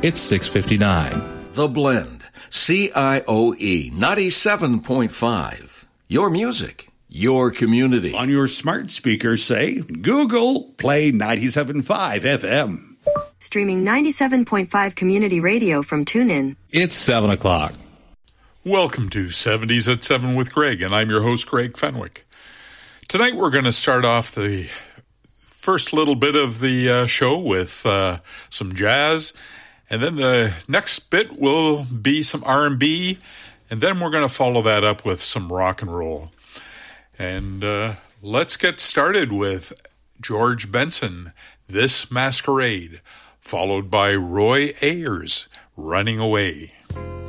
It's 6:59. The Blend, CIOE 97.5. Your music, your community. On your smart speaker, say, Google, play 97.5 FM. Streaming 97.5 community radio from TuneIn. It's 7 o'clock. Welcome to 70s at 7 with Greg, and I'm your host, Greg Fenwick. Tonight we're going to start off the first little bit of the show with some jazz, and then the next bit will be some R&B, and then we're going to follow that up with some rock and roll. And let's get started with George Benson, This Masquerade, followed by Roy Ayers, Running Away.